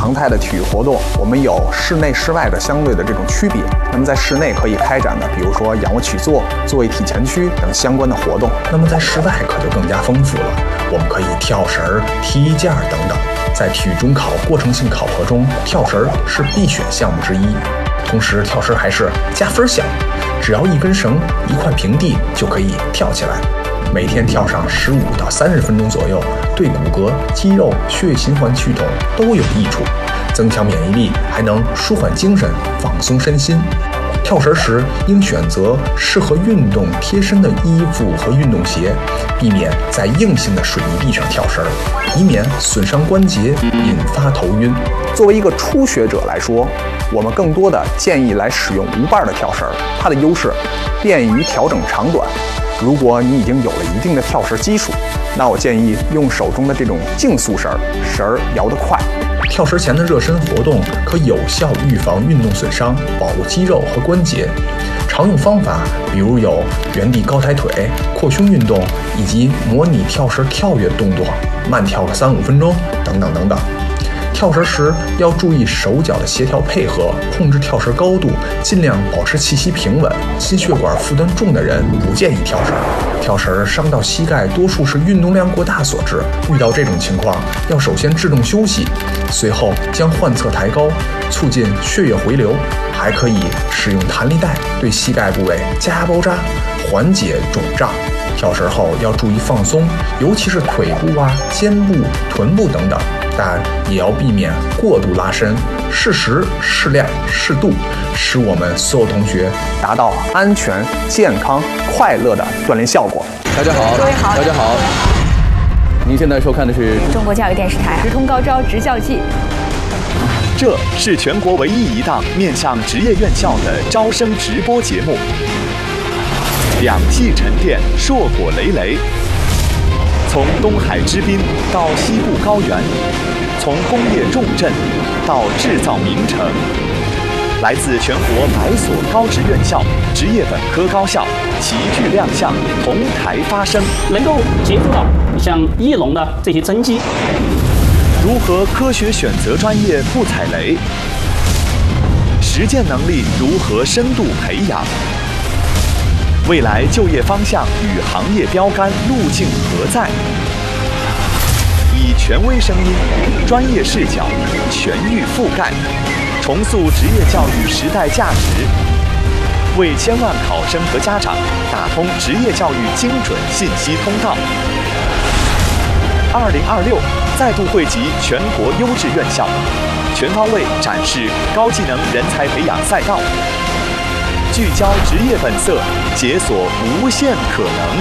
常态的体育活动，我们有室内室外的相对的这种区别。那么在室内可以开展的，比如说仰卧起坐、坐位体前屈等相关的活动。 那么在室外可就更加丰富了，我们可以跳绳、踢毽等等。在体育中考过程性考核中，跳绳是必选项目之一。同时，跳绳还是加分项，只要一根绳、一块平地就可以跳起来。每天跳上15到30分钟左右，对骨骼、肌肉、血液循环系统都有益处，增强免疫力，还能舒缓精神、放松身心。跳绳时应选择适合运动贴身的衣服和运动鞋，避免在硬性的水泥地上跳绳，以免损伤关节，引发头晕。 作为一个初学者来说，我们更多的建议来使用无伴的跳绳，它的优势便于调整长短。如果你已经有了一定的跳绳基础，那我建议用手中的这种竞速绳，绳摇得快。 跳绳前的热身活动可有效预防运动损伤，保护肌肉和关节。常用方法比如有原地高抬腿、扩胸运动，以及模拟跳绳跳跃动作，慢跳个3-5分钟等等等等。跳绳时要注意手脚的协调配合，控制跳绳高度，尽量保持气息平稳。心血管负担重的人不建议跳绳。跳绳伤到膝盖，多数是运动量过大所致。遇到这种情况，要首先制动休息，随后将患侧抬高，促进血液回流。还可以使用弹力带对膝盖部位加包扎，缓解肿胀。跳绳后要注意放松，尤其是腿部、肩部、臀部等等。但也要避免过度拉伸，适时、适量、适度，使我们所有同学达到安全、健康、快乐的锻炼效果。 大家好， 各位好， 大家好。您现在收看的是中国教育电视台《直通高招职教记》。 这是全国唯一一档面向职业院校的招生直播节目。2季沉淀，硕果累累。从东海之滨到西部高原，从工业重镇到制造名城，来自全国100所高职院校、职业本科高校齐聚亮相，同台发声， 能够接触到像翼龙的这些真机。 如何科学选择专业不踩雷？实践能力如何深度培养？未来就业方向与行业标杆路径何在？以权威声音、专业视角全域覆盖，重塑职业教育时代价值，为千万考生和家长打通职业教育精准信息通道。2026再度汇集全国优质院校，全方位展示高技能人才培养赛道。聚焦职业本色，解锁无限可能。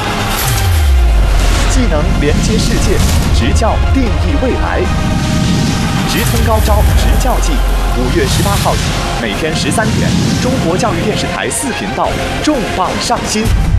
技能连接世界，职教定义未来。直通高招职教季，5月18号起，每天13点，中国教育电视台4频道重磅上新。